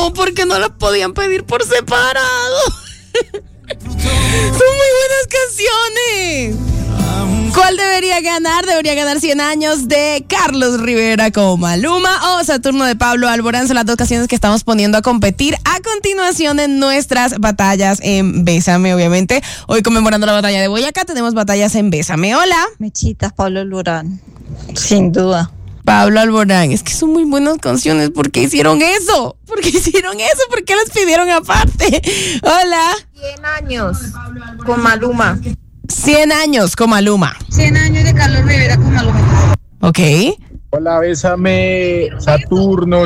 No, porque no las podían pedir por separado. Son muy buenas canciones. ¿Cuál debería ganar? Debería ganar 100 años de Carlos Rivera con Maluma o Saturno de Pablo Alborán. Son las dos canciones que estamos poniendo a competir a continuación en nuestras batallas en Bésame, obviamente. Hoy conmemorando la batalla de Boyacá, tenemos batallas en Bésame. Hola. Mechitas, Pablo Alborán, sin duda. Pablo Alborán, es que son muy buenas canciones. ¿Por qué hicieron eso? ¿Por qué hicieron eso? ¿Por qué las pidieron aparte? Hola. 100 años con Maluma. 100 años con Maluma. 100 años de Carlos Rivera con Maluma. Ok. Hola, Bésame, Saturno.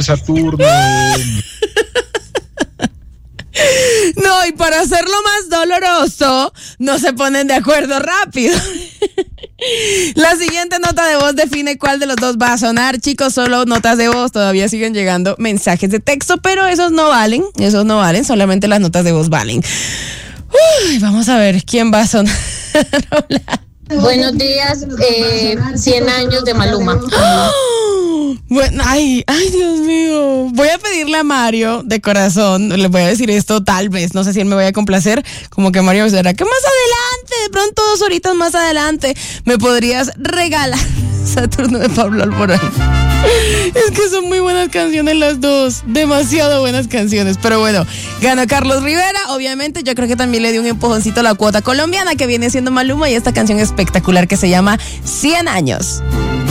No, y para hacerlo más doloroso, no se ponen de acuerdo rápido. La siguiente nota de voz define cuál de los dos va a sonar. Chicos, solo notas de voz. Todavía siguen llegando mensajes de texto, pero esos no valen, solamente las notas de voz valen. Uy, vamos a ver quién va a sonar. Hola. Buenos días, 100 años de Maluma. Bueno, ay, Dios mío. Voy a pedirle a Mario de corazón, le voy a decir esto tal vez, no sé si él me vaya a complacer, como que Mario será que más adelante, de pronto 2 horitas más adelante, me podrías regalar Saturno de Pablo Alborán. Es que son muy buenas canciones las dos, demasiado buenas canciones, pero bueno, gana Carlos Rivera, obviamente. Yo creo que también le dio un empujoncito a la cuota colombiana que viene siendo Maluma y esta canción espectacular que se llama 100 años.